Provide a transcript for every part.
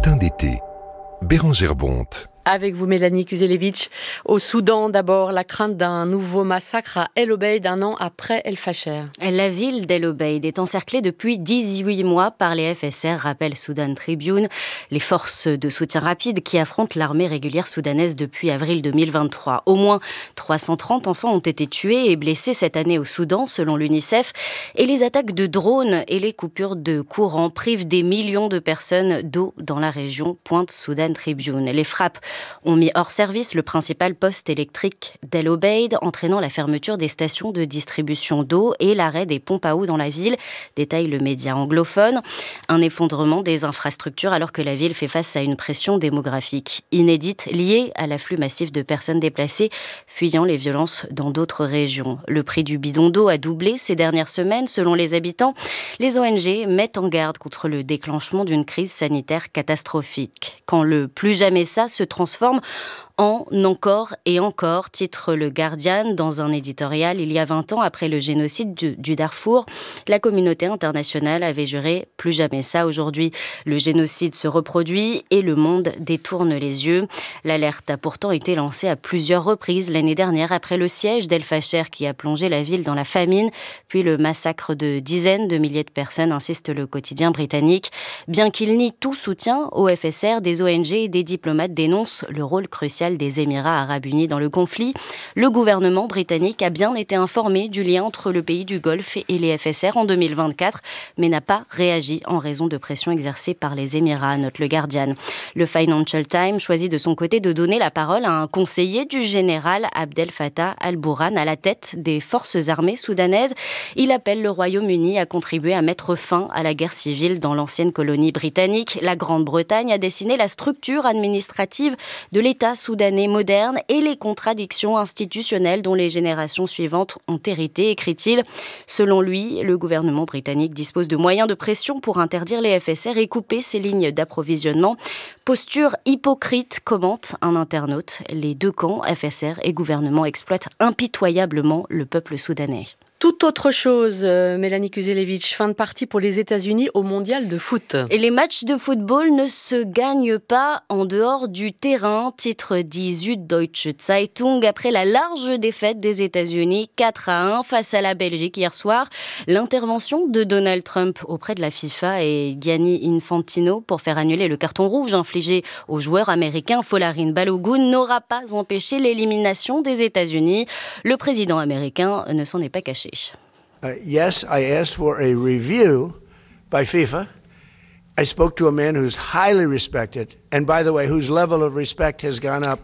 Matin d'été, Bérangère Bonte. Avec vous, Mélanie Kuzelevic. Au Soudan, d'abord, la crainte d'un nouveau massacre à El Obeid, un an après El Fasher. La ville d'El Obeid est encerclée depuis 18 mois par les FSR, rappelle Sudan Tribune, les forces de soutien rapide qui affrontent l'armée régulière soudanaise depuis avril 2023. Au moins 330 enfants ont été tués et blessés cette année au Soudan, selon l'UNICEF. Et les attaques de drones et les coupures de courant privent des millions de personnes d'eau dans la région, pointe Sudan Tribune. Les frappes ont mis hors service le principal poste électrique d'El Obeid, entraînant la fermeture des stations de distribution d'eau et l'arrêt des pompes à eau dans la ville, détaille le média anglophone. Un effondrement des infrastructures alors que la ville fait face à une pression démographique inédite liée à l'afflux massif de personnes déplacées fuyant les violences dans d'autres régions. Le prix du bidon d'eau a doublé ces dernières semaines selon les habitants. Les ONG mettent en garde contre le déclenchement d'une crise sanitaire catastrophique. Quand le plus jamais ça se transforme en encore et encore, titre le Guardian dans un éditorial. Il y a 20 ans, après le génocide du Darfour, la communauté internationale avait juré plus jamais ça. Aujourd'hui, le génocide se reproduit et le monde détourne les yeux. L'alerte a pourtant été lancée à plusieurs reprises l'année dernière après le siège d'El Fasher qui a plongé la ville dans la famine, puis le massacre de dizaines de milliers de personnes, insiste le quotidien britannique. Bien qu'il nie tout soutien au FSR, des ONG et des diplomates dénoncent le rôle crucial des Émirats arabes unis dans le conflit. Le gouvernement britannique a bien été informé du lien entre le pays du Golfe et les FSR en 2024, mais n'a pas réagi en raison de pressions exercées par les Émirats, note le Guardian. Le Financial Times choisit de son côté de donner la parole à un conseiller du général Abdel Fattah al-Burhan à la tête des forces armées soudanaises. Il appelle le Royaume-Uni à contribuer à mettre fin à la guerre civile dans l'ancienne colonie britannique. La Grande-Bretagne a dessiné la structure administrative de l'État soudanais moderne et les contradictions institutionnelles dont les générations suivantes ont hérité, écrit-il. Selon lui, le gouvernement britannique dispose de moyens de pression pour interdire les FSR et couper ses lignes d'approvisionnement. Posture hypocrite, commente un internaute. Les deux camps, FSR et gouvernement, exploitent impitoyablement le peuple soudanais. Tout autre chose, Mélanie Kuzelevic, fin de partie pour les États-Unis au mondial de foot. Et les matchs de football ne se gagnent pas en dehors du terrain, titre die Süddeutsche Zeitung, après la large défaite des États-Unis 4-1 face à la Belgique hier soir. L'intervention de Donald Trump auprès de la FIFA et Gianni Infantino pour faire annuler le carton rouge infligé au joueur américain Folarin Balogun n'aura pas empêché l'élimination des États-Unis. Le président américain ne s'en est pas caché. Yes, I asked for a review by FIFA. I spoke to a man who's highly respected, and by the way, whose level of respect has gone up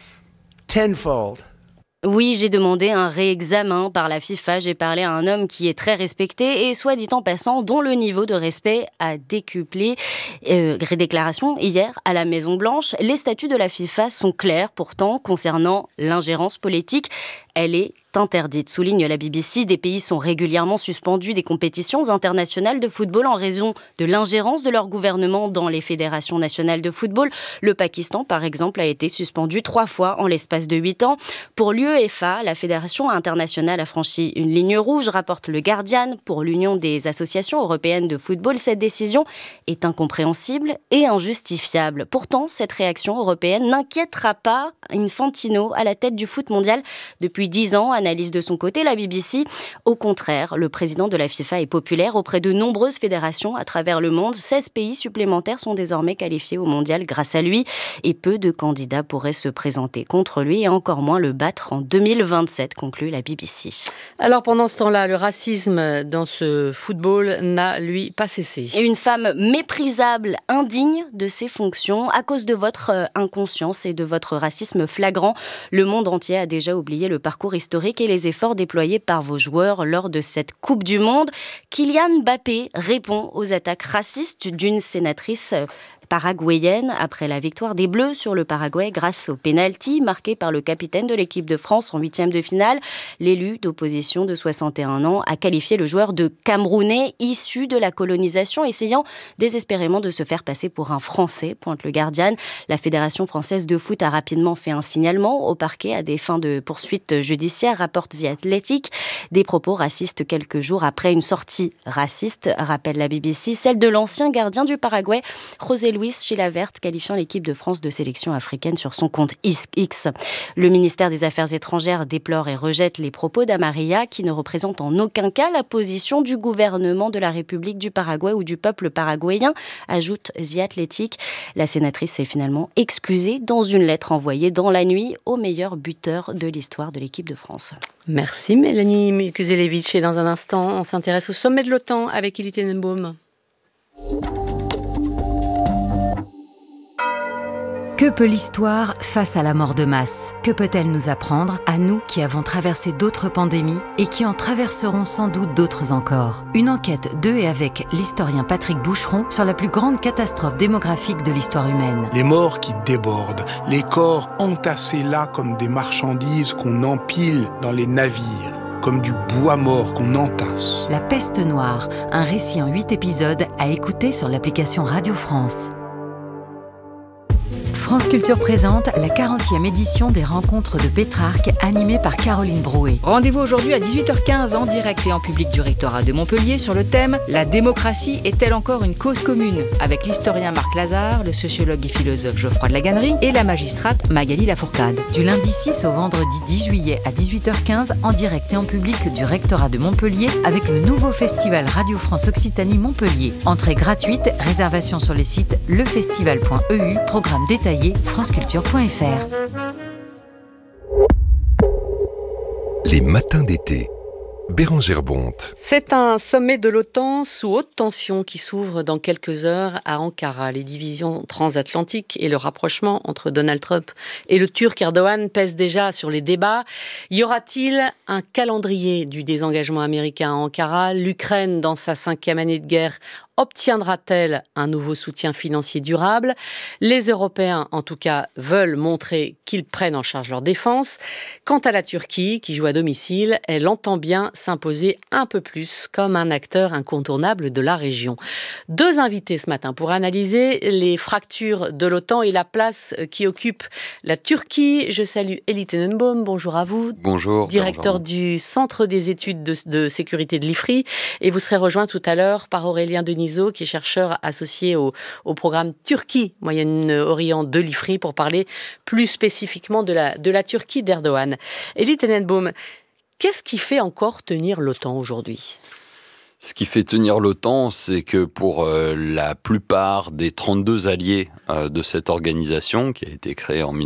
tenfold. Oui, j'ai demandé un réexamen par la FIFA. J'ai parlé à un homme qui est très respecté et, soit dit en passant, dont le niveau de respect a décuplé. Déclaration hier à la Maison-Blanche. Les statuts de la FIFA sont clairs pourtant concernant l'ingérence politique. Elle est interdite, souligne la BBC. Des pays sont régulièrement suspendus des compétitions internationales de football en raison de l'ingérence de leur gouvernement dans les fédérations nationales de football. Le Pakistan, par exemple, a été suspendu 3 fois en l'espace de 8 ans. Pour l'UEFA, la fédération internationale a franchi une ligne rouge, rapporte le Guardian. Pour l'Union des associations européennes de football, cette décision est incompréhensible et injustifiable. Pourtant, cette réaction européenne n'inquiétera pas Infantino à la tête du foot mondial depuis 10 ans, analyse de son côté la BBC. Au contraire, le président de la FIFA est populaire auprès de nombreuses fédérations à travers le monde. 16 pays supplémentaires sont désormais qualifiés au mondial grâce à lui et peu de candidats pourraient se présenter contre lui et encore moins le battre en 2027, conclut la BBC. Alors pendant ce temps-là, le racisme dans ce football n'a lui pas cessé. Une femme méprisable, indigne de ses fonctions à cause de votre inconscience et de votre racisme flagrant. Le monde entier a déjà oublié le parcours historique et les efforts déployés par vos joueurs lors de cette Coupe du Monde. Kylian Mbappé répond aux attaques racistes d'une sénatrice paraguayenne après la victoire des Bleus sur le Paraguay grâce au pénalty marqué par le capitaine de l'équipe de France en 8e de finale. L'élu d'opposition de 61 ans a qualifié le joueur de Camerounais issu de la colonisation, essayant désespérément de se faire passer pour un Français, pointe le Guardian. La Fédération française de foot a rapidement fait un signalement au parquet à des fins de poursuite judiciaire, rapporte The Athletic. Des propos racistes quelques jours après une sortie raciste, rappelle la BBC, celle de l'ancien gardien du Paraguay, José Luis Louis Chilavert, qualifiant l'équipe de France de sélection africaine sur son compte X. Le ministère des Affaires étrangères déplore et rejette les propos d'Amaria qui ne représentent en aucun cas la position du gouvernement de la République du Paraguay ou du peuple paraguayen, ajoute The Athletic. La sénatrice s'est finalement excusée dans une lettre envoyée dans la nuit au meilleur buteur de l'histoire de l'équipe de France. Merci Mélanie Mikuzelevich. Et dans un instant, on s'intéresse au sommet de l'OTAN avec Elie Tenenbaum. Que peut l'histoire face à la mort de masse ? Que peut-elle nous apprendre, à nous qui avons traversé d'autres pandémies et qui en traverseront sans doute d'autres encore ? Une enquête de et avec l'historien Patrick Boucheron sur la plus grande catastrophe démographique de l'histoire humaine. Les morts qui débordent, les corps entassés là comme des marchandises qu'on empile dans les navires, comme du bois mort qu'on entasse. La peste noire, un récit en 8 épisodes à écouter sur l'application Radio France. France Culture présente la 40e édition des Rencontres de Pétrarque, animée par Caroline Brouet. Rendez-vous aujourd'hui à 18h15 en direct et en public du rectorat de Montpellier sur le thème « La démocratie est-elle encore une cause commune ?» avec l'historien Marc Lazare, le sociologue et philosophe Geoffroy de Laganerie et la magistrate Magali Lafourcade. Du lundi 6 au vendredi 10 juillet à 18h15 en direct et en public du rectorat de Montpellier avec le nouveau festival Radio France Occitanie Montpellier. Entrée gratuite, réservation sur les sites lefestival.eu, programme détaillé franceculture.fr. Les matins d'été. Bérengère Bonte. C'est un sommet de l'OTAN sous haute tension qui s'ouvre dans quelques heures à Ankara. Les divisions transatlantiques et le rapprochement entre Donald Trump et le Turc Erdogan pèsent déjà sur les débats. Y aura-t-il un calendrier du désengagement américain à Ankara ? L'Ukraine, dans sa 5e année de guerre, obtiendra-t-elle un nouveau soutien financier durable ? Les Européens, en tout cas, veulent montrer qu'ils prennent en charge leur défense. Quant à la Turquie, qui joue à domicile, elle entend bien s'imposer un peu plus comme un acteur incontournable de la région. 2 invités ce matin pour analyser les fractures de l'OTAN et la place qui occupe la Turquie. Je salue Elie Tenenbaum, bonjour à vous. Bonjour. Directeur du Centre des études de sécurité de l'IFRI. Et vous serez rejoint tout à l'heure par Aurélien Denisot, qui est chercheur associé au programme Turquie, Moyen-Orient de l'IFRI, pour parler plus spécifiquement de la Turquie d'Erdogan. Elie Tenenbaum, qu'est-ce qui fait encore tenir l'OTAN aujourd'hui ? Ce qui fait tenir l'OTAN, c'est que pour la plupart des 32 alliés de cette organisation, qui a été créée en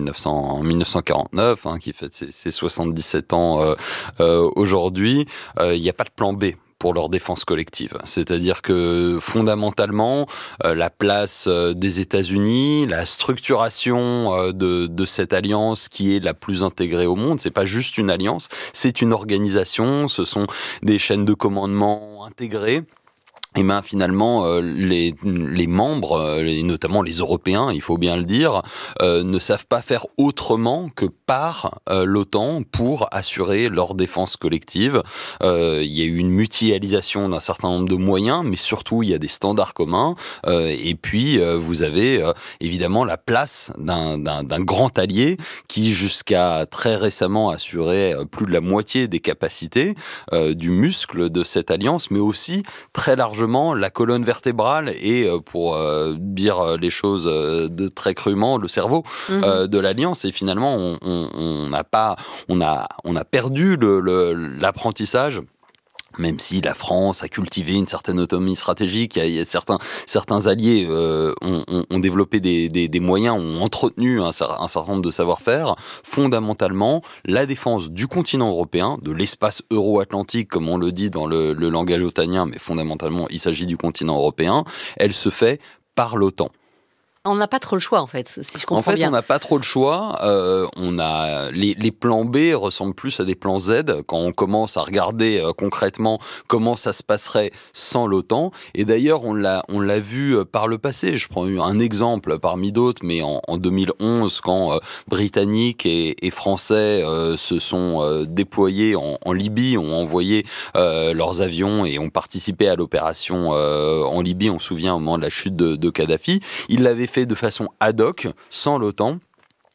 1949, qui fête ses 77 ans aujourd'hui, il n'y a pas de plan B pour leur défense collective. C'est-à-dire que fondamentalement, la place des États-Unis, la structuration de cette alliance qui est la plus intégrée au monde, c'est pas juste une alliance, c'est une organisation, ce sont des chaînes de commandement intégrées. Et bien finalement, les membres, et notamment les Européens, il faut bien le dire, ne savent pas faire autrement que par l'OTAN pour assurer leur défense collective. Il y a eu une mutualisation d'un certain nombre de moyens, mais surtout il y a des standards communs. Et puis vous avez évidemment la place d'un grand allié qui jusqu'à très récemment assurait plus de la moitié des capacités du muscle de cette alliance, mais aussi très largement la colonne vertébrale et, pour dire les choses de très crûment, le cerveau de l'Alliance. Et finalement, on a perdu l'apprentissage. Même si la France a cultivé une certaine autonomie stratégique, il y a certains alliés ont développé des moyens, ont entretenu un certain nombre de savoir-faire. Fondamentalement, la défense du continent européen, de l'espace euro-atlantique, comme on le dit dans le langage otanien, mais fondamentalement, il s'agit du continent européen, elle se fait par l'OTAN. On n'a pas trop le choix, en fait, si je comprends bien. En fait, on n'a pas trop le choix. On a les plans B ressemblent plus à des plans Z quand on commence à regarder concrètement comment ça se passerait sans l'OTAN. Et d'ailleurs, on l'a vu par le passé. Je prends un exemple parmi d'autres, mais en 2011, quand Britanniques et Français se sont déployés en Libye, ont envoyé leurs avions et ont participé à l'opération en Libye. On se souvient au moment de la chute de Kadhafi. Ils l'avaient fait de façon ad hoc, sans l'OTAN.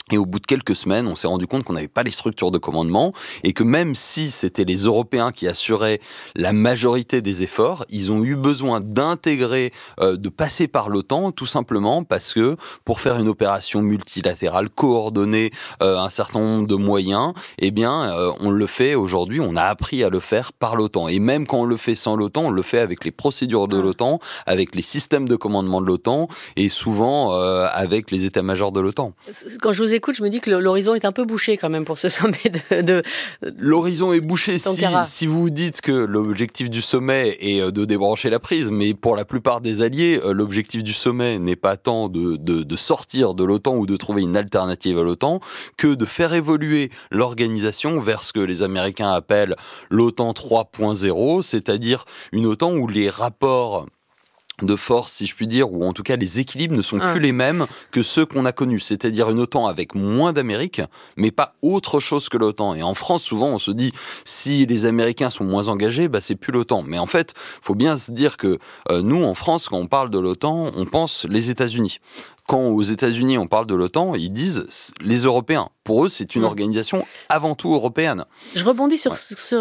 Et au bout de quelques semaines, on s'est rendu compte qu'on n'avait pas les structures de commandement et que même si c'était les Européens qui assuraient la majorité des efforts, ils ont eu besoin d'intégrer, de passer par l'OTAN, tout simplement parce que pour faire une opération multilatérale coordonnée, un certain nombre de moyens, eh bien, on le fait aujourd'hui, on a appris à le faire par l'OTAN. Et même quand on le fait sans l'OTAN, on le fait avec les procédures de l'OTAN, avec les systèmes de commandement de l'OTAN et souvent avec les états-majors de l'OTAN. Quand je vous écoute, je me dis que l'horizon est un peu bouché quand même pour ce sommet de L'horizon est bouché si vous dites que l'objectif du sommet est de débrancher la prise, mais pour la plupart des alliés, l'objectif du sommet n'est pas tant de sortir de l'OTAN ou de trouver une alternative à l'OTAN que de faire évoluer l'organisation vers ce que les Américains appellent l'OTAN 3.0, c'est-à-dire une OTAN où les rapports de force, si je puis dire, ou en tout cas les équilibres ne sont plus les mêmes que ceux qu'on a connus. C'est-à-dire une OTAN avec moins d'Amérique, mais pas autre chose que l'OTAN. Et en France, souvent, on se dit, si les Américains sont moins engagés, c'est plus l'OTAN. Mais en fait, il faut bien se dire que nous, en France, quand on parle de l'OTAN, on pense les États-Unis. Quand aux États-Unis, on parle de l'OTAN, ils disent les Européens. Pour eux, c'est une organisation avant tout européenne. Je rebondis sur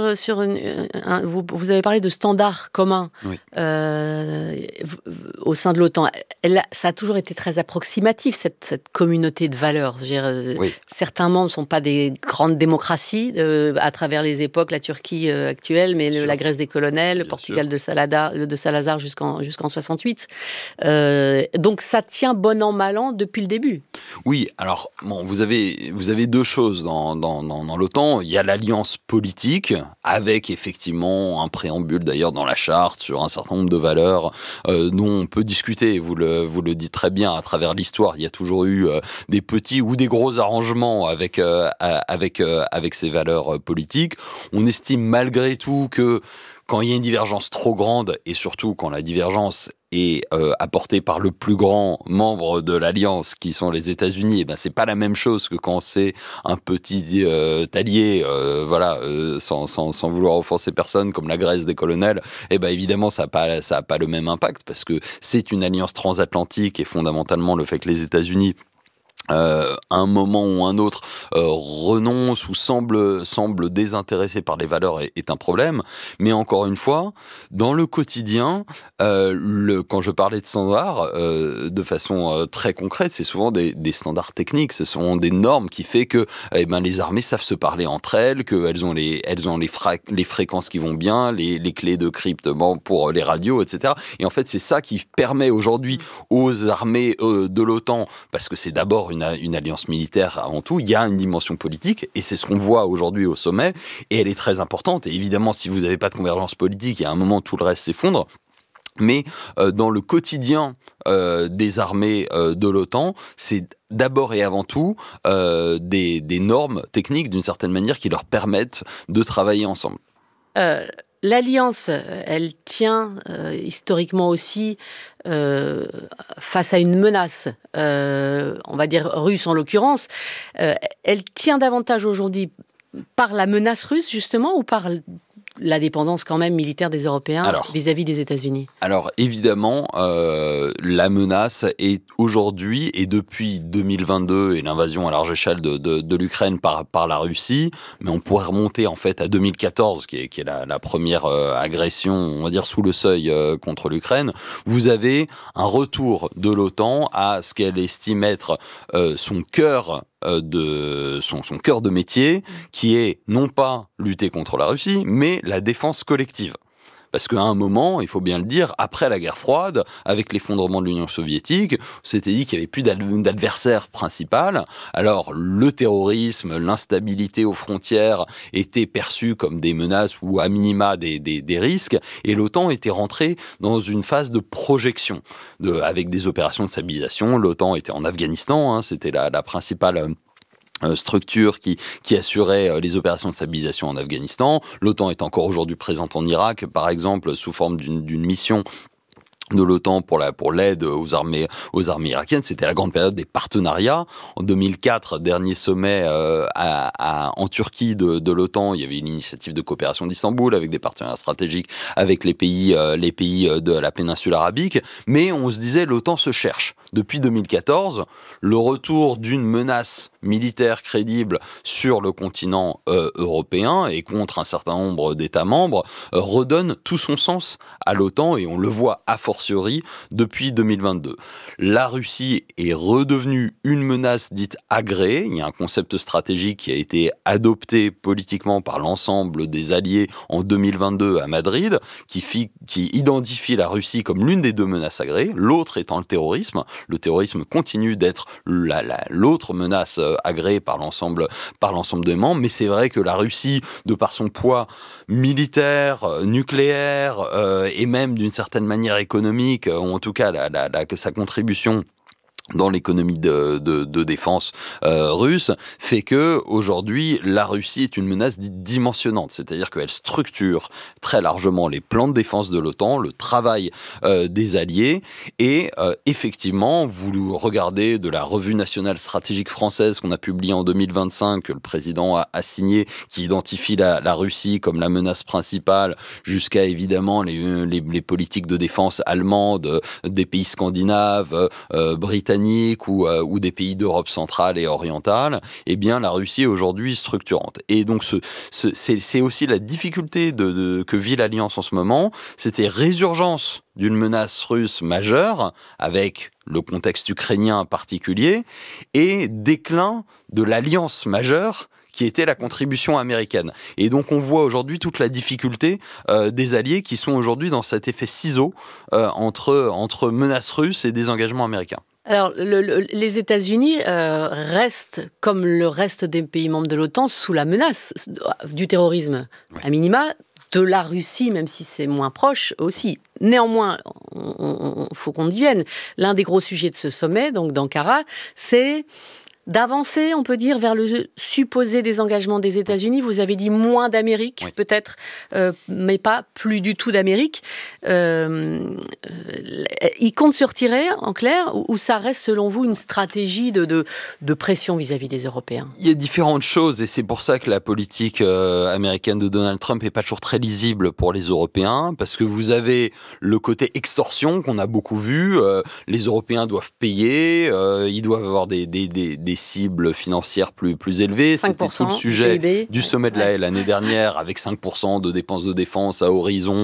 vous avez parlé de standards communs au sein de l'OTAN. Ça a toujours été très approximatif, cette communauté de valeurs. Certains membres ne sont pas des grandes démocraties à travers les époques, la Turquie actuelle, mais la Grèce des colonels, le Portugal de Salazar jusqu'en 68. Donc ça tient bon an, mal an depuis le début. Oui, alors vous avez deux choses dans l'OTAN. Il y a l'alliance politique, avec effectivement un préambule d'ailleurs dans la charte sur un certain nombre de valeurs dont on peut discuter. Vous le dites très bien, à travers l'histoire, il y a toujours eu des petits ou des gros arrangements avec ces valeurs politiques. On estime malgré tout que quand il y a une divergence trop grande, et surtout quand la divergence est apportée par le plus grand membre de l'Alliance, qui sont les États-Unis, c'est pas la même chose que quand c'est un petit allié, sans vouloir offenser personne, comme la Grèce des colonels. Évidemment, ça a pas le même impact, parce que c'est une alliance transatlantique, et fondamentalement, le fait que les États-Unis à un moment ou un autre renonce ou semble désintéressé par les valeurs est un problème. Mais encore une fois, dans le quotidien, quand je parlais de standards, de façon très concrète, c'est souvent des standards techniques, ce sont des normes qui fait que les armées savent se parler entre elles, qu'elles ont les fréquences qui vont bien, les clés de cryptement pour les radios, etc. Et en fait, c'est ça qui permet aujourd'hui aux armées de l'OTAN, parce que c'est d'abord une alliance militaire avant tout, il y a une dimension politique, et c'est ce qu'on voit aujourd'hui au sommet, et elle est très importante. Et évidemment, si vous n'avez pas de convergence politique, il y a un moment tout le reste s'effondre. Mais dans le quotidien des armées de l'OTAN, c'est d'abord et avant tout des normes techniques, d'une certaine manière, qui leur permettent de travailler ensemble. L'Alliance, elle tient historiquement aussi face à une menace, on va dire russe en l'occurrence. Elle tient davantage aujourd'hui par la menace russe, justement, ou par la dépendance quand même militaire des Européens vis-à-vis des États-Unis? Alors évidemment, la menace est aujourd'hui et depuis 2022 et l'invasion à large échelle de l'Ukraine par la Russie, mais on pourrait remonter en fait à 2014 qui est la première agression, on va dire sous le seuil contre l'Ukraine. Vous avez un retour de l'OTAN à ce qu'elle estime être son cœur de métier, qui est non pas lutter contre la Russie, mais la défense collective. Parce qu'à un moment, il faut bien le dire, après la guerre froide, avec l'effondrement de l'Union soviétique, on s'était dit qu'il n'y avait plus d'adversaire principal. Alors, le terrorisme, l'instabilité aux frontières étaient perçus comme des menaces ou à minima des risques, et l'OTAN était rentrée dans une phase de projection, avec des opérations de stabilisation. L'OTAN était en Afghanistan, c'était la principale structure qui assurait les opérations de stabilisation en Afghanistan. L'OTAN est encore aujourd'hui présente en Irak, par exemple, sous forme d'une mission de l'OTAN pour l'aide aux armées irakiennes. C'était la grande période des partenariats. En 2004, dernier sommet en Turquie de l'OTAN, il y avait une initiative de coopération d'Istanbul avec des partenariats stratégiques avec les pays de la péninsule arabique. Mais on se disait, l'OTAN se cherche. depuis 2014, le retour d'une menace militaire crédible sur le continent européen et contre un certain nombre d'États membres redonne tout son sens à l'OTAN, et on le voit a fortiori depuis 2022. La Russie est redevenue une menace dite agréée. Il y a un concept stratégique qui a été adopté politiquement par l'ensemble des alliés en 2022 à Madrid, qui identifie la Russie comme l'une des deux menaces agréées, l'autre étant le terrorisme. Le terrorisme continue d'être l'autre menace agréée par l'ensemble des membres, mais c'est vrai que la Russie, de par son poids militaire, nucléaire et même d'une certaine manière économique, ou en tout cas sa contribution dans l'économie de défense russe, fait que aujourd'hui la Russie est une menace dite dimensionnante, c'est-à-dire qu'elle structure très largement les plans de défense de l'OTAN, le travail des alliés, et effectivement, vous regardez de la revue nationale stratégique française qu'on a publiée en 2025, que le président a signée, qui identifie la Russie comme la menace principale, jusqu'à évidemment les politiques de défense allemandes, des pays scandinaves, britanniques, ou des pays d'Europe centrale et orientale, eh bien la Russie est aujourd'hui structurante. Et donc c'est aussi la difficulté que vit l'Alliance en ce moment, c'était résurgence d'une menace russe majeure, avec le contexte ukrainien particulier, et déclin de l'alliance majeure, qui était la contribution américaine. Et donc on voit aujourd'hui toute la difficulté des alliés qui sont aujourd'hui dans cet effet ciseau entre menaces russes et désengagement américain. Alors, les États-Unis restent, comme le reste des pays membres de l'OTAN, sous la menace du terrorisme, oui, à minima, de la Russie, même si c'est moins proche aussi. Néanmoins, il faut qu'on y vienne. L'un des gros sujets de ce sommet, donc d'Ankara, c'est d'avancer, on peut dire, vers le supposé désengagement des États-Unis. Vous avez dit moins d'Amérique, oui, peut-être, mais pas plus du tout d'Amérique. Ils comptent se retirer, en clair, ou ça reste, selon vous, une stratégie de pression vis-à-vis des Européens ? Il y a différentes choses, et c'est pour ça que la politique américaine de Donald Trump n'est pas toujours très lisible pour les Européens, parce que vous avez le côté extorsion qu'on a beaucoup vu. Les Européens doivent payer, ils doivent avoir des cibles financières plus élevées. C'était tout le sujet PIB du sommet de la Haye l'année dernière, avec 5% de dépenses de défense à horizon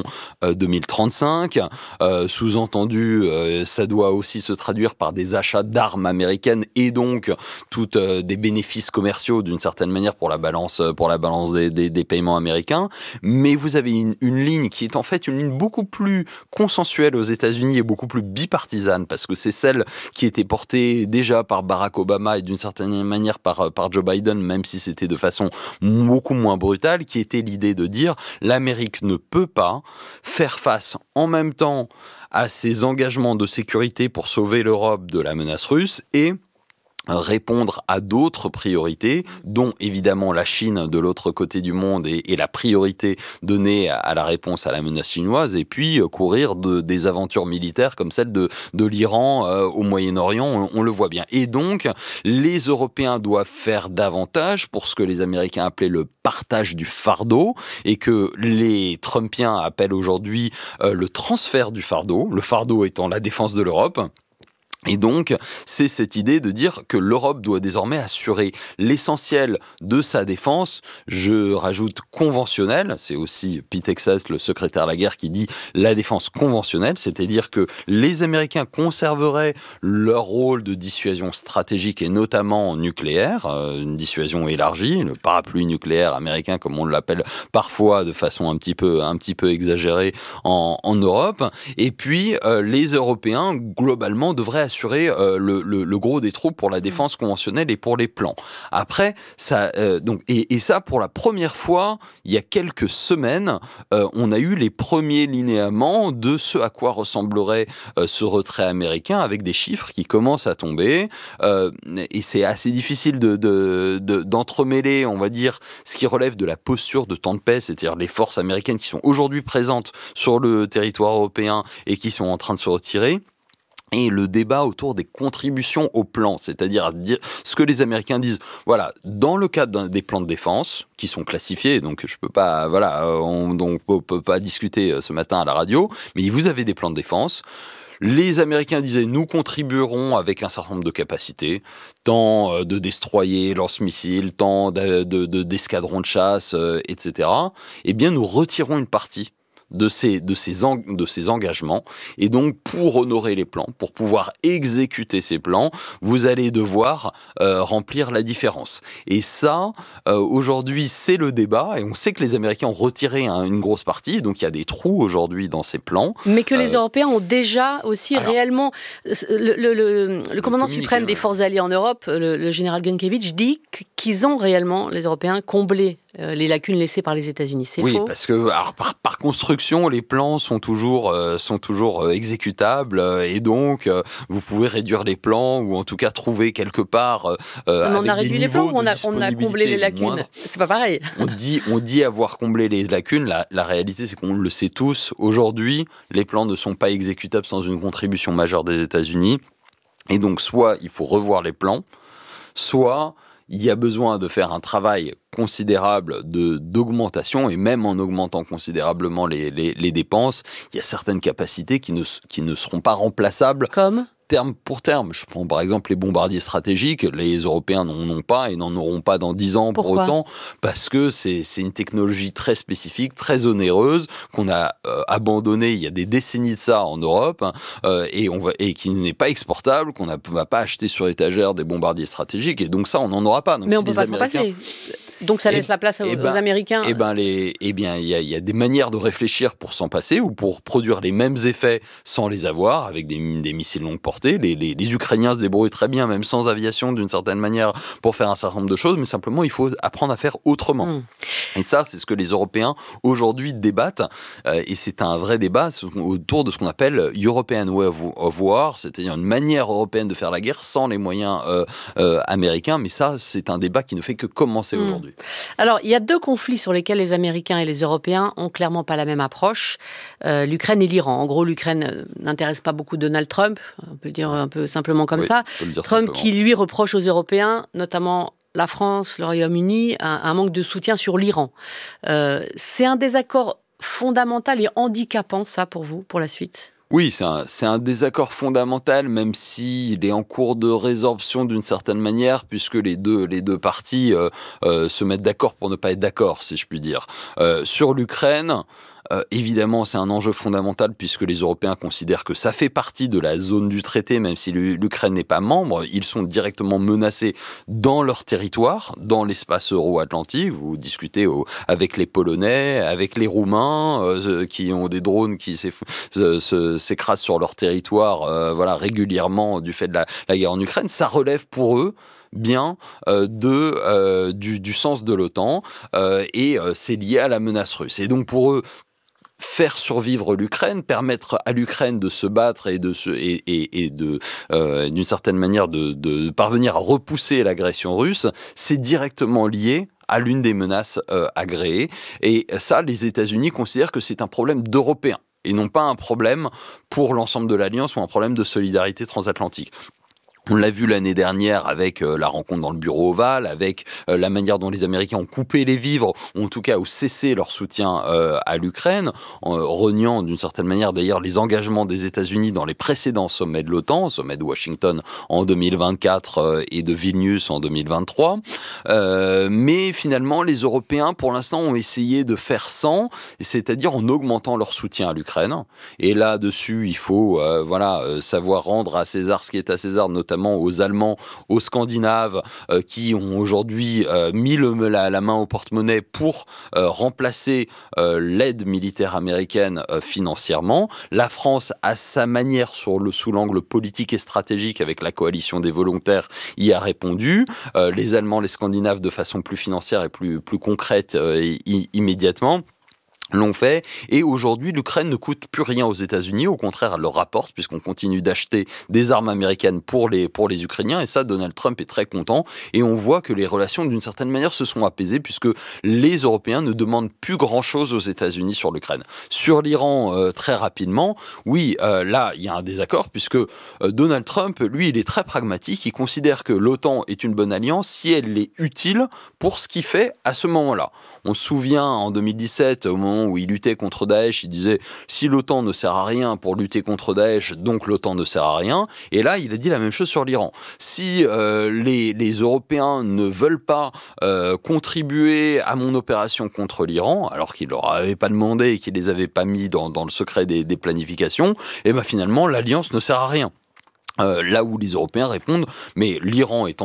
2035. Sous-entendu, ça doit aussi se traduire par des achats d'armes américaines et donc des bénéfices commerciaux d'une certaine manière pour la balance des paiements américains. Mais vous avez une ligne qui est en fait une ligne beaucoup plus consensuelle aux États-Unis et beaucoup plus bipartisane, parce que c'est celle qui était portée déjà par Barack Obama et d'une certaine manière par Joe Biden, même si c'était de façon beaucoup moins brutale, qui était l'idée de dire l'Amérique ne peut pas faire face en même temps à ses engagements de sécurité pour sauver l'Europe de la menace russe et répondre à d'autres priorités, dont évidemment la Chine de l'autre côté du monde et la priorité donnée à la réponse à la menace chinoise, et puis courir des aventures militaires comme celle de l'Iran au Moyen-Orient, on le voit bien. Et donc, les Européens doivent faire davantage pour ce que les Américains appelaient le partage du fardeau, et que les Trumpiens appellent aujourd'hui le transfert du fardeau, le fardeau étant la défense de l'Europe. Et donc, c'est cette idée de dire que l'Europe doit désormais assurer l'essentiel de sa défense, je rajoute conventionnelle, c'est aussi Pete Hegseth, le secrétaire à la guerre, qui dit la défense conventionnelle, c'est-à-dire que les Américains conserveraient leur rôle de dissuasion stratégique et notamment nucléaire, une dissuasion élargie, le parapluie nucléaire américain comme on l'appelle parfois de façon un petit peu exagérée en Europe, et puis les Européens globalement devraient assurer le gros des troupes pour la défense conventionnelle et pour les plans. Après, ça, ça, pour la première fois, il y a quelques semaines, on a eu les premiers linéaments de ce à quoi ressemblerait ce retrait américain, avec des chiffres qui commencent à tomber. Et c'est assez difficile d'entremêler, on va dire, ce qui relève de la posture de temps de paix, c'est-à-dire les forces américaines qui sont aujourd'hui présentes sur le territoire européen et qui sont en train de se retirer, et le débat autour des contributions au plan, c'est-à-dire dire ce que les Américains disent. Voilà, dans le cadre des plans de défense qui sont classifiés, donc je peux pas, on peut pas discuter ce matin à la radio, mais vous avez des plans de défense. Les Américains disaient nous contribuerons avec un certain nombre de capacités, tant de destroyers, lance-missiles, tant d'escadrons de chasse, etc. Eh bien, nous retirons une partie de ces engagements. Et donc, pour honorer les plans, pour pouvoir exécuter ces plans, vous allez devoir remplir la différence. Et ça, aujourd'hui, c'est le débat. Et on sait que les Américains ont retiré une grosse partie. Donc, il y a des trous aujourd'hui dans ces plans. Mais que les Européens ont déjà aussi réellement... Le commandant suprême des forces alliées en Europe, le général Grynkevich, dit qu'ils ont réellement, les Européens, comblé les lacunes laissées par les États-Unis. C'est faux ? Oui, parce que par construction, les plans sont toujours exécutables et donc vous pouvez réduire les plans ou en tout cas trouver quelque part on a réduit les plans ou on a comblé les lacunes moindres. C'est pas pareil. On dit avoir comblé les lacunes. La réalité, c'est qu'on le sait tous. Aujourd'hui, les plans ne sont pas exécutables sans une contribution majeure des États-Unis. Et donc, soit il faut revoir les plans, soit il y a besoin de faire un travail considérable d'augmentation, et même en augmentant considérablement les dépenses, il y a certaines capacités qui ne seront pas remplaçables. Comme ? Terme pour terme. Je prends par exemple les bombardiers stratégiques. Les Européens n'en ont pas et n'en auront pas dans 10 ans. Pourquoi ? Pour autant, parce que c'est une technologie très spécifique, très onéreuse, qu'on a abandonnée il y a des décennies de ça en Europe, et qui n'est pas exportable, qu'on ne va pas acheter sur étagère des bombardiers stratégiques, et donc ça, on n'en aura pas. Donc, mais on ne peut pas s'en passer. Donc ça laisse la place aux Américains. Il y a des manières de réfléchir pour s'en passer ou pour produire les mêmes effets sans les avoir, avec des missiles longue portée. Les Ukrainiens se débrouillent très bien, même sans aviation, d'une certaine manière, pour faire un certain nombre de choses, mais simplement, il faut apprendre à faire autrement. Et ça, c'est ce que les Européens, aujourd'hui, débattent, et c'est un vrai débat autour de ce qu'on appelle European Way of War, c'est-à-dire une manière européenne de faire la guerre sans les moyens américains, mais ça, c'est un débat qui ne fait que commencer aujourd'hui. Alors, il y a deux conflits sur lesquels les Américains et les Européens ont clairement pas la même approche, l'Ukraine et l'Iran. En gros, l'Ukraine n'intéresse pas beaucoup Donald Trump, on peut le dire un peu simplement comme ça. Trump qui lui reproche aux Européens, notamment la France, le Royaume-Uni, un manque de soutien sur l'Iran. C'est un désaccord fondamental et handicapant, ça, pour vous, pour la suite ? Oui, c'est un désaccord fondamental, même s'il est en cours de résorption d'une certaine manière, puisque les deux parties se mettent d'accord pour ne pas être d'accord, si je puis dire. Sur l'Ukraine, évidemment, c'est un enjeu fondamental puisque les Européens considèrent que ça fait partie de la zone du traité, même si l'Ukraine n'est pas membre. Ils sont directement menacés dans leur territoire, dans l'espace euro-atlantique. Vous discutez avec les Polonais, avec les Roumains, qui ont des drones qui s'écrasent sur leur territoire régulièrement du fait de la guerre en Ukraine. Ça relève pour eux bien du sens de l'OTAN et c'est lié à la menace russe. Et donc pour eux, faire survivre l'Ukraine, permettre à l'Ukraine de se battre et d'une certaine manière de parvenir à repousser l'agression russe, c'est directement lié à l'une des menaces agréées. Et ça, les États-Unis considèrent que c'est un problème d'Européens et non pas un problème pour l'ensemble de l'Alliance ou un problème de solidarité transatlantique. On l'a vu l'année dernière avec la rencontre dans le bureau ovale, avec la manière dont les Américains ont coupé les vivres, ou en tout cas ont cessé leur soutien à l'Ukraine, en reniant d'une certaine manière d'ailleurs les engagements des États-Unis dans les précédents sommets de l'OTAN, sommet de Washington en 2024 et de Vilnius en 2023. Mais finalement, les Européens, pour l'instant, ont essayé de faire sans, c'est-à-dire en augmentant leur soutien à l'Ukraine. Et là-dessus, il faut savoir rendre à César ce qui est à César, notamment aux Allemands, aux Scandinaves, qui ont aujourd'hui mis la main au porte-monnaie pour remplacer l'aide militaire américaine financièrement. La France, à sa manière, sous l'angle politique et stratégique, avec la coalition des volontaires, y a répondu. Les Allemands, les Scandinaves, de façon plus financière et plus concrète immédiatement, l'ont fait, et aujourd'hui l'Ukraine ne coûte plus rien aux États-Unis, au contraire elle leur rapporte puisqu'on continue d'acheter des armes américaines pour les Ukrainiens, et ça Donald Trump est très content, et on voit que les relations d'une certaine manière se sont apaisées puisque les Européens ne demandent plus grand-chose aux États-Unis sur l'Ukraine. Sur l'Iran, très rapidement, oui, là il y a un désaccord puisque Donald Trump, lui, il est très pragmatique, il considère que l'OTAN est une bonne alliance si elle est utile pour ce qu'il fait à ce moment-là. On se souvient en 2017, au moment moment où il luttait contre Daesh, il disait si l'OTAN ne sert à rien pour lutter contre Daesh, donc l'OTAN ne sert à rien. Et là, il a dit la même chose sur l'Iran. Si les Européens ne veulent pas contribuer à mon opération contre l'Iran, alors qu'ils ne leur avaient pas demandé et qu'ils ne les avaient pas mis dans le secret des planifications, et ben finalement, l'alliance ne sert à rien. Là où les Européens répondent, mais l'Iran est